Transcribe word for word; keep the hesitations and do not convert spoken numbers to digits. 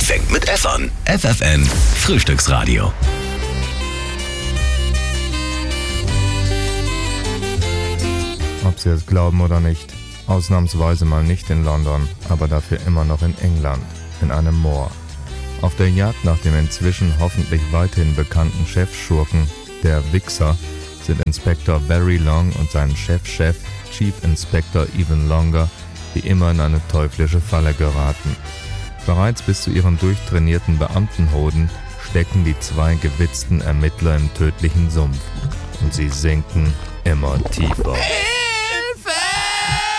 fängt mit F an. F F N Frühstücksradio. Ob Sie es glauben oder nicht, ausnahmsweise mal nicht in London, aber dafür immer noch in England, in einem Moor. Auf der Jagd nach dem inzwischen hoffentlich weithin bekannten Chefschurken, der Wixer, sind Inspektor Very Long und sein Chefchef, Chief Inspector Even Longer, wie immer in eine teuflische Falle geraten. Bereits bis zu ihren durchtrainierten Beamtenhoden stecken die zwei gewitzten Ermittler im tödlichen Sumpf. Und sie sinken immer tiefer.